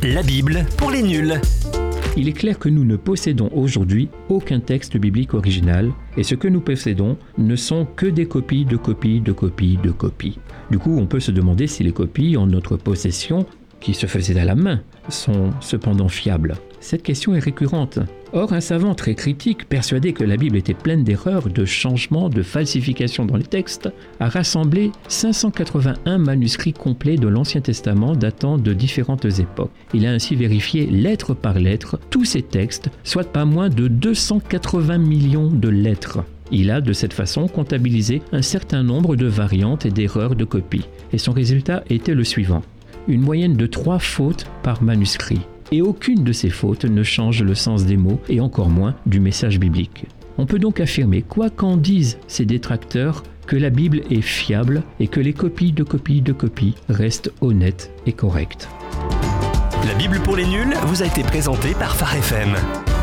La Bible pour les nuls. Il est clair que nous ne possédons aujourd'hui aucun texte biblique original et ce que nous possédons ne sont que des copies de copies de copies de copies. Du coup, on peut se demander si les copies en notre possession, qui se faisaient à la main, sont cependant fiables. Cette question est récurrente. Or, un savant très critique, persuadé que la Bible était pleine d'erreurs, de changements, de falsifications dans les textes, a rassemblé 581 manuscrits complets de l'Ancien Testament datant de différentes époques. Il a ainsi vérifié lettre par lettre tous ces textes, soit pas moins de 280 millions de lettres. Il a de cette façon comptabilisé un certain nombre de variantes et d'erreurs de copie. Et son résultat était le suivant. Une moyenne de 3 fautes par manuscrit. Et aucune de ces fautes ne change le sens des mots et encore moins du message biblique. On peut donc affirmer, quoi qu'en disent ces détracteurs, que la Bible est fiable et que les copies de copies de copies restent honnêtes et correctes. La Bible pour les nuls vous a été présentée par Phare FM.